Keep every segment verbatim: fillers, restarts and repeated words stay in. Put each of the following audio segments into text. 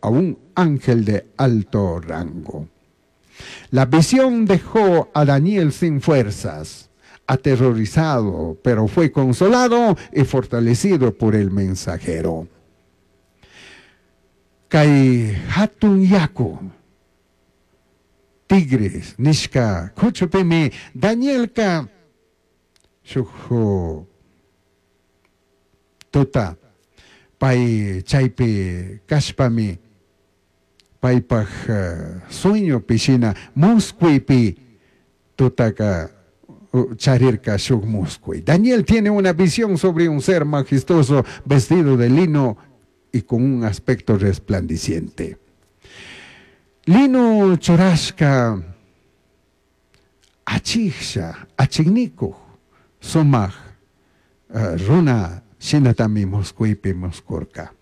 a un ángel de alto rango. La visión dejó a Daniel sin fuerzas, aterrorizado, pero fue consolado y fortalecido por el mensajero. Kai hatun yaku, tigres, nishka, kuchupemi, Daniel ka, shukho, tota, pai chaipe, kashpami, pai paj sueño piscina, musquipi, tutaka, charirka shuk musqui. Daniel tiene una visión sobre un ser majestuoso vestido de lino y con un aspecto resplandeciente. Lino chorashka achiksha, achigniku, somaj, uh, runa, shinatami musquipi muskurka.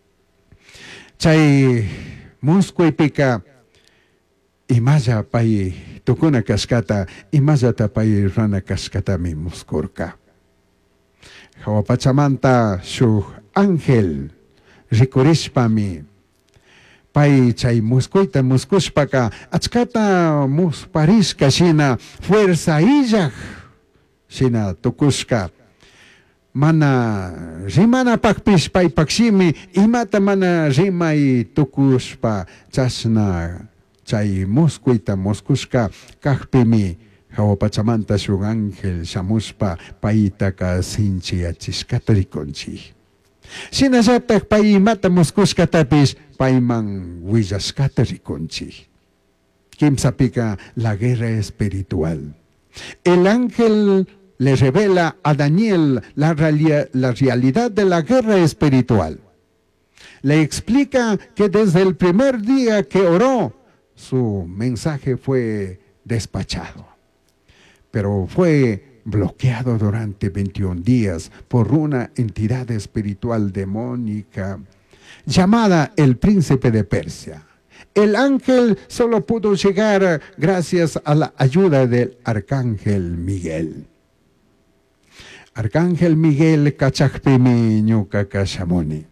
Chay musquipika imaya pai tukuna kaskata, imaya tapai rana kaskata mi muskurka. Hawapachamanta shu ángel rikurishpami pai chay muskuita muskushpaka achkata musparishka shina fuerza illaj shina tukushka mana rimana pakpish pai pakshimi imata mana rimay tukushpa chashna chay muskuita muskushka kakpimi hawapachamanta shuk ángel shamushpa paitaka sinchi achishkata rikunchi. Sinasatak pai mata muskushkatapis paiman willashkata rikunchi. Kimsapika la guerra espiritual. El ángel le revela a Daniel la, realia, la realidad de la guerra espiritual. Le explica que desde el primer día que oró, su mensaje fue despachado. Pero fue bloqueado durante veintiún días por una entidad espiritual demónica llamada el príncipe de Persia. El ángel solo pudo llegar gracias a la ayuda del arcángel Miguel. Arcángel Miguel kachakpimi ñuka kashamuni.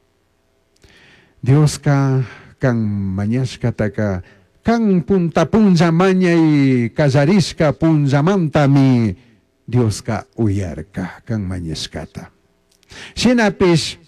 Dios ka kan mañashkataka kan punta punja maña y kazarishka punjamantami Dios ka uyarka kan mañashkata. Shinapish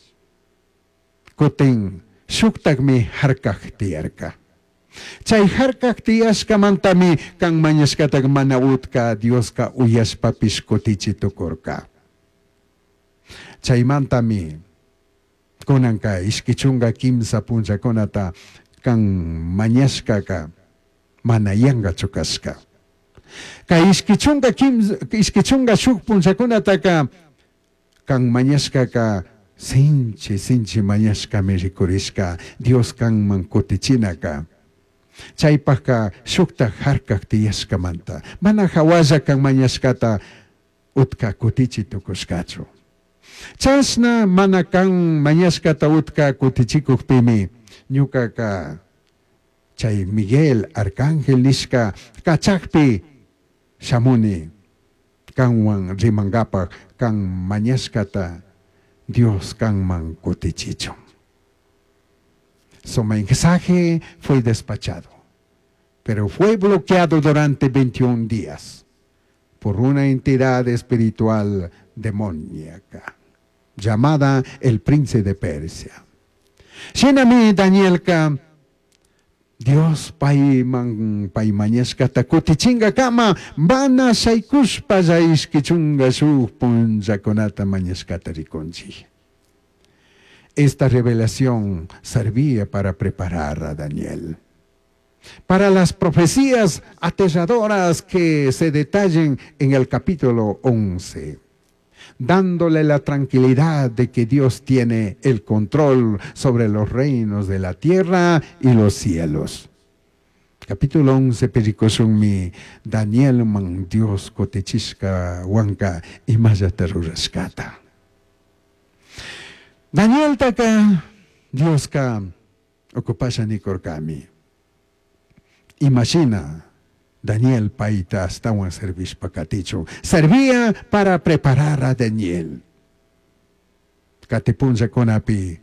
kutin shuktagmi harkak tiyarka. Chay harkak tiyashka mantami kan mañashkatag manautka Dios ka uyashpapish kutichitukurka. Chay mantami kunanka iskichunga kimsa punja kunata kan mañashkaka manayanga chukashka. Ka iskichunga kimsa iskichunga shuk punja kunataka kan mañashkaka sinchi sinchi mañashka merikurishka Dios kan man kutichinaka. Chaypaka shukta harkak tiyashka manta. Mana hawaza kan mañashkata utka kutichi tukushkachu. Chasna mana kan mañashkata utka kutichikukpimi ñuka ka chay Miguel arcángel nishka kachakpi shamuni kanwan rimangapa kan mañashkata Dios kanman kutichicho. Su mensaje fue despachado, pero fue bloqueado durante veintiún días por una entidad espiritual demoníaca llamada el príncipe de Persia. Shinami Danielka Dios pai man pai mañashkata kutichinga kama bana saikushpa zaiskichunga su punzakonata mañashkata rikonchi. Esta revelación servía para preparar a Daniel para las profecías aterradoras que se detallan en el capítulo once, dándole la tranquilidad de que Dios tiene el control sobre los reinos de la tierra y los cielos. Capítulo once, pericosumi, Daniel man Dios kotechishka wanka imayatarurashkata. Daniel taka Dios ka okupasha nikorkami. Imagina, Daniel paita estaba en servicio pakaticho. Servía para preparar a Daniel. Katipunza konapi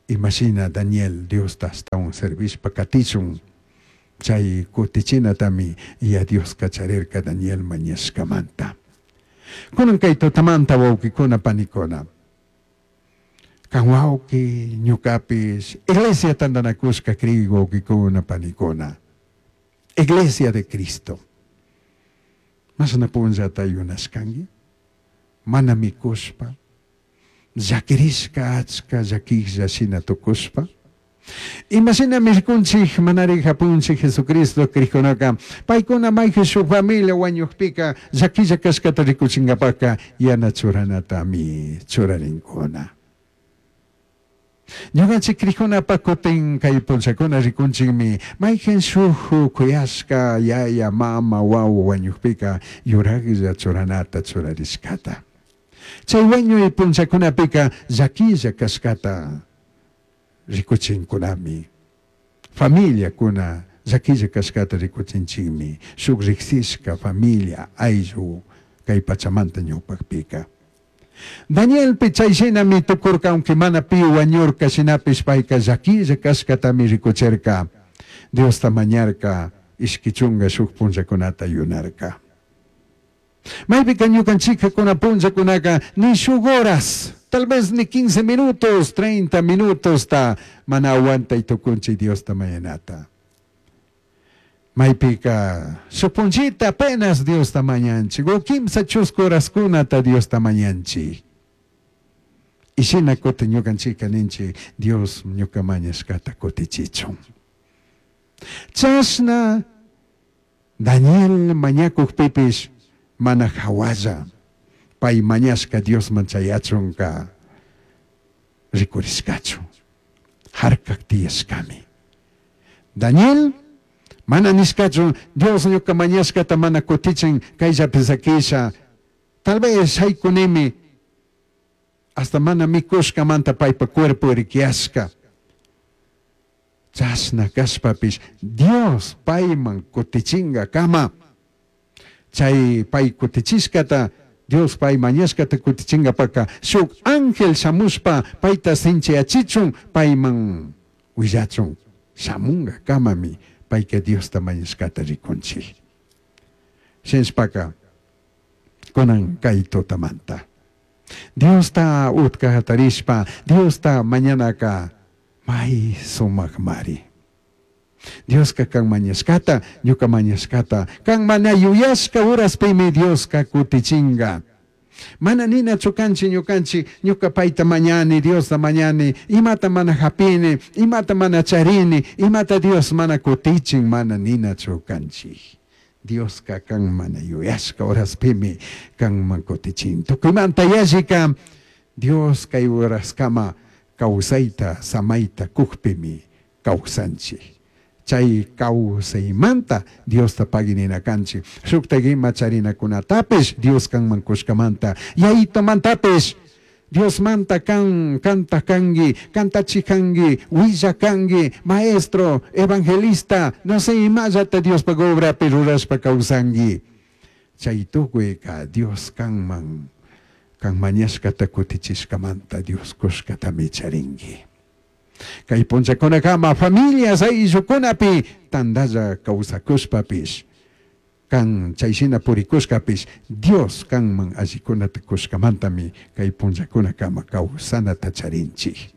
Imagina Daniel, Dios ta hasta un servicio pakatichun. Chay kutichina tami y a Dios kacharer ka Daniel mañas kamanta. Kunan kay totamanta wauki kuna panikona. Kang wauki nyukapis. Iglesia tandanakus ka kri wauki kuna panikona. Iglesia de Cristo. Mas napunza tayo naskangi. Manamikuspa. Zakiriska atska zakikza sinatukuspa. Imagina mis kunchik manari hapunchi Jesucristo krikonaka. Paikuna may su familia wanyukpika zakija kaskata rikuchingapaka yana churanata mi churarinkona. Nyuganchi krikona pakoten kaipunsakona rikunching mi may suhu kuyaska yaya mama wawu wanyukpika yuragiza churanata churariskata. Chay wanyo ipunsakuna pika zakija kaskata rikuchin kunami. Familia kuna zakija kaskata rikuchin chimi. Sugrixiska familia aizu kay pachamanta nyo pagpika. Daniel pichaysina mi tukurka aunque mana piu wanyurka sinapis paika zakija kaskata mi rikucherka. Dios tamañarka iskichunga sukpunza kunata yunarka. Maybe kanyo kan chika kuna punza kunaka ni sugoras. Tal vez ni quince minutos, treinta minutos ta manaawanta ito kunchi Dios ta mayanata. May pika, supunchita apenas Dios ta mayanchi. Go kim sa chuscoras kuna ta Dios ta mayanchi. Isina kote nyo kan chika ninchi, Dios nyo kamanyas kata kote chichong. Chasna, Daniel manyakuk pipis, manakawaza. Pai mañas ka Dios manchayachon ka rikuriskacho. Harkak tiyas kami. Daniel, mananiskacho, Dios nyo ka mañas ka tamana kotichen kaysa pisakisa. Tal vez hay kunimi hasta mana mikos ka manta pai pa cuerpo rikiaska. Chasna kaspapis, Dios pai man kotichinga kama. Chay pai kotichiskata, Dios pai mañasca te kutichinga paka. Suk ángel samuspa paita sinche achichun pai man huillachun. Samunga kamami pai que Dios ta mañasca te riconchi. Sens paka konan kaito tamanta. Dios ta utka hatarispa. Dios ta mañana ka mai sumagmari. Dios ka kang manyaskata, nyo ka manyaskata, kang manayuyas ka oras pimi Dios ka kutichinga. Mananina chukanchi nyo kanchi, nyo ka paita mañani, Dios ta mañani, imata manahapini, imata manacharini, imata Dios mana kutiching mananina chukanchi. Dios ka kang manayuyas ka oras pimi, kang mankutichin. Tukimantayashi ka, Dios kay oras kama, kausaita, samaita, kukpimi, kausanchi. Chay kausaimanta Dios ta paginina kanchi. Suktagi macharina kunatapes Dios kang mangkuskamanta. Yaito mantapes Dios manta kang kanta kangi, kanta chikangi, willa kangi, maestro, evangelista, no sé imagata Dios pagobra peruras pa kausangi. Chay tukwe ka Dios kang mang kang manyas kata kutichis kamanta Dios kuskata micharingi. Kay ponsa kona kama familia sa iso kunapi tandaza kausakuspapis kang chaysina purikuskapis Dios kang mang asikunatuskamantami kay ponsa kona kama kausana tacharinchi.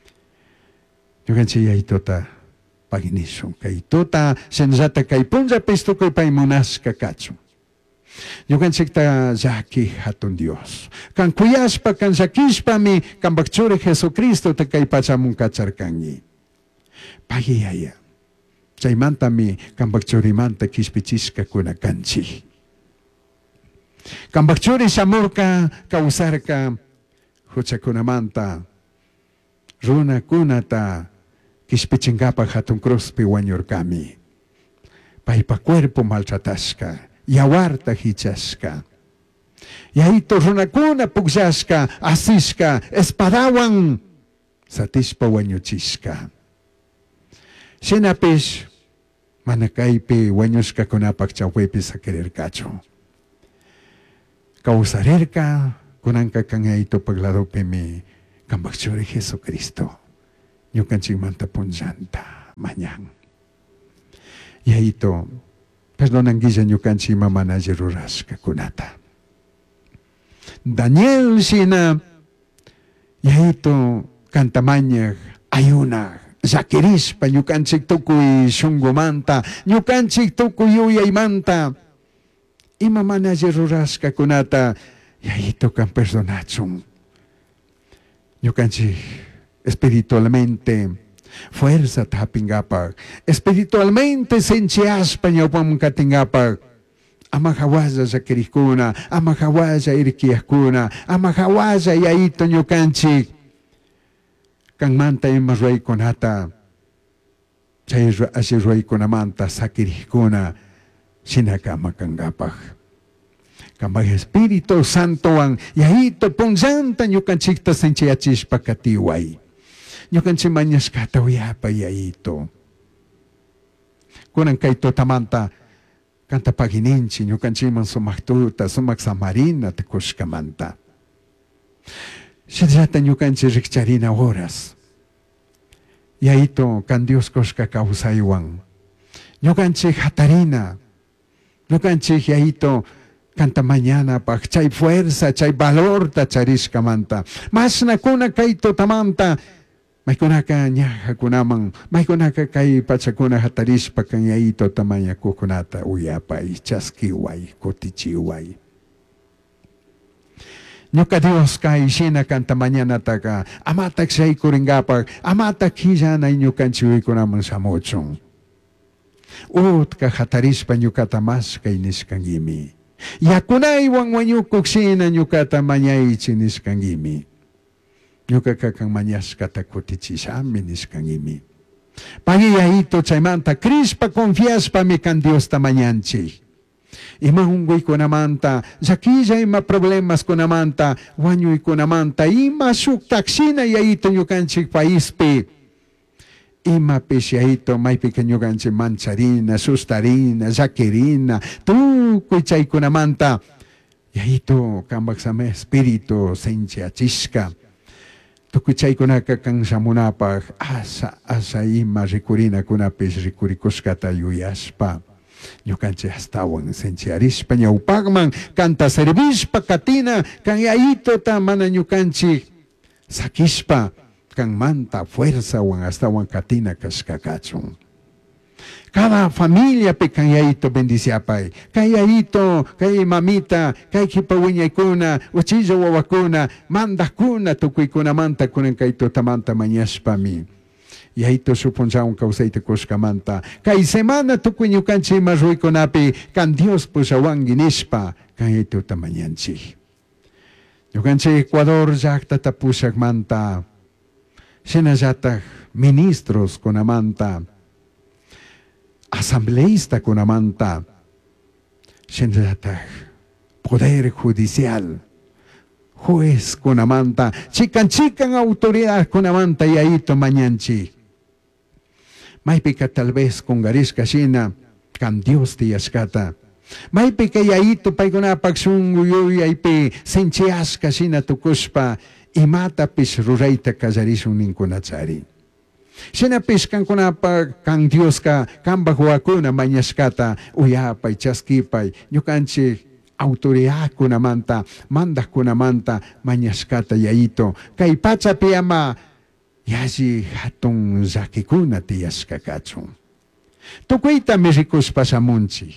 Yugan siya itota paginisong kay tota sensata kay ponsa pisto koy paimunas kakacho. Yugan sikta zaki hatun Dios. Kan kuyas pa kan sakispa mi kan bakchuri Jesucristo te kay pachamung kacharkangi. Pagiyaya. Chay manta mi kan bakchuri manta kispichiska kuna kanchi. Kan bakchuri samurka kausarka hucha kuna manta runa kunata kispichingapa hatun cruz piwanyor kami. Paipa cuerpo maltrataska. Yawarta hichaska. Yaito runakuna pugsaska, asiska, espadawang satispa wanyuchiska. Sinapis manakaipi wanyuska kunapak chawepi sa querer kacho. Kausarerka kunangka kanga ito paglarope mi kambakchuri Jesucristo. ñukanchik manta punllanta mañan. Yayito, perdonanguilla ñukanchik mamanaji rurashka kunata. Daniel shina, yayito kantamaña ayuna, llakirishpa ñukanchik tukuy shunqumanta, ñukanchik tukuy yuyaymanta, ima manaji rurashka kunata, yayito kan perdonachun. Ñukanchik espiritualmente fuerza tapingapak, espiritualmente senchiaspa ñawpam katingapak, ama hawaya llakirikuna, ama hawaya irikiyakuna, ama hawaya yayito ñukanchik kanmanta ima ruaykunata, chay así ruaykunamanta sakirikuna shinaka ama kangapak. Kambay Espíritu Santo ang yahito punzanta ñukanchikta senchiachishpa katiway. Ñukanchik mañas katawiyapa yahito. Kunan kay totamanta kanta pagininchi ñukanchik man sumaktuta sumak samarina takushkamanta. Shidjata ñukanchik rikcharina horas. Yahito kan Dios koshka kausaywan. Ñukanchik hatarina. Ñukanchik yahito kanta mañana pa chay fuerza, chay valor ta charishkamanta. Mas na kuna kay totamanta, may kunaka nyaha kunaman, may kunaka kay pachakuna hatarishpa kang yaito tamanya kukunata uyapay, chaskiway, kotichiway. Ñuka Dios kay shina kanta mañana taka, amatak siyay kuringapak, amatak hiyanay ñukanchiwi kunaman sa mochong. Ut ka hatarishpa ñukata mas kay niskangimi. Yakunay wang wanyukuk sina nyukata manyay chinis kangimi. Nyuka kakang manyas katakuti sami nis kangimi. Pagiyahito chaymanta krispa confiaspa mi kan Dios tamanyanchi. Imahunggoy ko namanta, zakija ima problemas ko namanta, wanyoy ko namanta, ima suktaksina yahito nyukanchik paispi. Ima pesyaito may pikanyogan si mancharina, sustarina, zakirina, tu kuichay kunamanta. Yahito kambak sa may espiritu sencha chiska. Tu kuichay kunaka kang samunapag asa asa ima rikurina kunapis rikurikuskata yuyaspa. Nyukanchi hastawan senchiarispa niya upagman kanta servispa katina kang yahito ta mana nyukanchi sakispa. Kang manta fuerza wang hasta wang katina kaskakachong. Cada familia pe kang yaito bendiciapay. Kay yaito, kay mamita, kay kipawinyay kuna, uchizo wawakuna, manda kuna, tukuy kuna manta kunan kay totamanta manyaspa mi. Yaito suponsaong kausayte kuskamanta. Kay semana tukuy nyukanchi maruy kunapi, kan Dios pusawang ginispa, kay ito tamanyanchi. Nyukanchi Ecuador jakta tapusak manta. Sinasatag ministros kunamanta, asambleísta kunamanta, sinasatag poder judicial, juez kunamanta, chikan-chikan autoridad kunamanta yaito mañanchi. Maypika tal vez kung garis kasina, kan Dios tiyaskata. Maypika yaito pay kunapagsunguyoy ay pi senchias kasina tukuspa, imata pis rurayta kazarisun ninkunatsari. Sinapis kang kunapa kang Dios ka, kang bahuakuna manyaskata, uyapay, chaskipay, nyukanchi autoridad kunamanta, mandak kunamanta, manyaskata yaito, kay pachapiyama, yaji hatong zakikuna tiyas kakachong. Tukwita mirikos pasamunchi.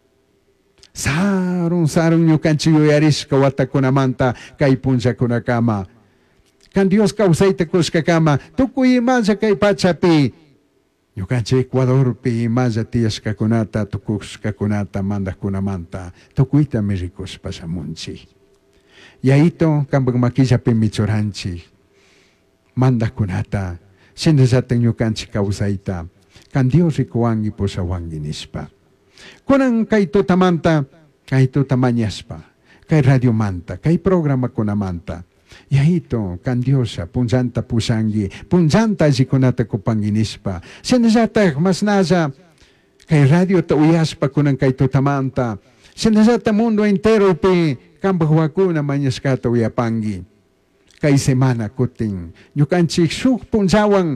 Sarong sarong nyukanchi yuyaris kawata kunamanta, kay punsa kunakama, kan Dios kausay tekos kakama, tukuy imaza kay pachapi. Ñukanchi Ecuador pi imaza tiyas kakunata, tukus kakunata, mandas kunamanta, tukuyta mirikos pasamunchi. Yaito kambang makisa pi michoranchi, mandas kunata, sinasatan ñukanchi kausayta, kan Dios rikuwangi po sa wanginispa. Kunang kay tutamanta, kay tutamanyaspa, kay radio manta, kay programa kunamanta, yahito kan Diosa punjanta pusangi punjanta zikunata kupanginispa sinasata mas nasa kay radio ta uyaspa kunang kay tutamanta sinasata mundo entero pe kambahwaku na manyaskata uyapangi kay semana kuting nyukanchik suk punjawang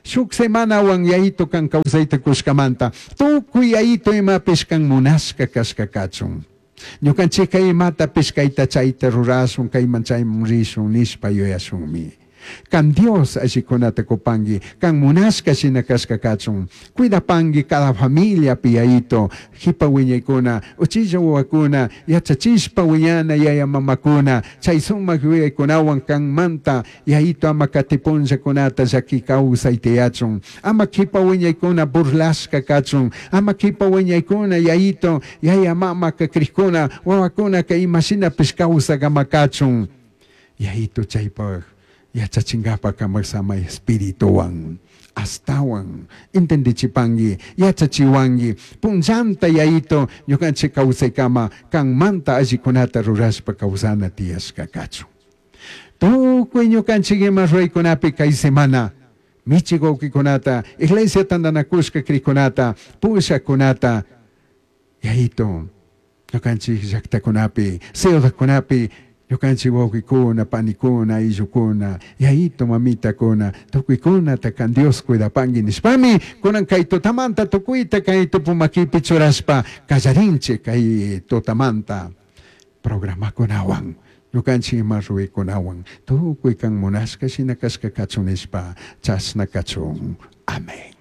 Shuk semana wang yaito kang kausayta kuskamanta. Tukuy yaito imapis kang munaska kaskakachong. Nyo kan chikay mata piskayta chayta rurasong kay manchay mong risong nispayo yasumi. Kan Dios así konata kopangi, kan munaska sinakas kakachong, cuida pangi cada familia piyaito, hipawinyay kuna, uchisawa kuna, yachachispa winyana yaya mamakuna, chaysong magwiyay kunawang kang manta, yaito amakatipon sa kunata sa kikaw sa iteyachong, amakipawinyay kuna burlas kakachong, amakipawinyay kuna yaito, yaya mama kakrikuna, wawakuna kay masina piskaw sa gamakachong, yaito chaypag. Ya chachingapa ka magsama espirituang astawang intendi chipangi ya chachiwangi punjanta ya ito nyo kan si kausay kama kang manta aji kunata ruras pa kausana tiyas kakacho to kwen nyo kan sige masroy kunapi kay semana michigo ki kunata iglesia tanda na kuska kri kunata pusa kunata ya ito nyo kan si sakta kunapi seo da kunapi yo kanchi woki kuna, panikuna, izukuna, yaito mamita kuna, tukikuna, takan Dios cuida pangi nispami, kunan kay totamanta tukuita kay to pumakipitsuraspa, kajarinche kay totamanta, programa kunawang, yo kanchi marui kunawang, tukuy kang munaska sinakas kakatsunispa, chas na katsung. Amén.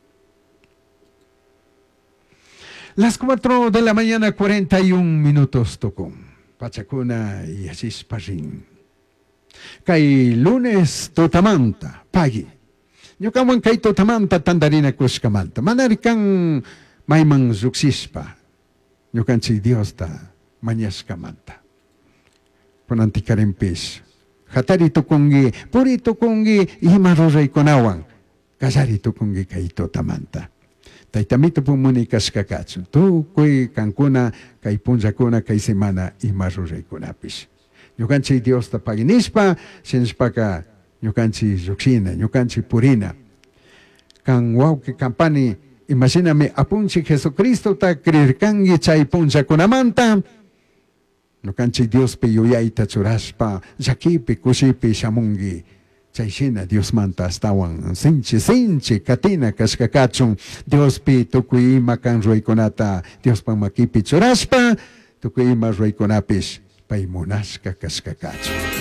Las cuatro de la mañana, cuarenta y un minutos tocó. Pachacuna y asis parin. Kay lunes totamanta, pagi. Nyo kawan kay totamanta tandarina kuskamanta. Manarikang may mang zuksispa. Nyo kan si Dios ta manyas kamanta. Punanti karimpis. Hatari tukungi, puri tukungi, ihimaroray kunawang. Kasari tukungi kay totamanta. Taitamito po muni kaskakatso. Tu kuy kankuna kay punjakuna kay semana imaruray kunapis. Nyukanchi Dios ta paginispa, sinspaka nyukanchi zuksina, nyukanchi purina. Kang wow ki kampani imasinami apunchi Jesucristo ta krirkangi chay punjakunamanta. Nyukanchi Dios pe yuyay ta churaspa, zakipi kusipi shamungi. Chaysina Dios manta astawan sinchi sinchi katina kaskakachong Dios pi tukui makan roy konata Dios pang makipi churaspa tukui ma roy konapis paimunaska kaskakachong.